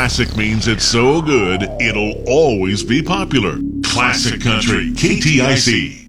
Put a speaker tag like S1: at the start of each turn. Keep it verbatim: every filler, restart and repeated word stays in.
S1: classic means it's so good, it'll always be popular. Classic Country, K T I C.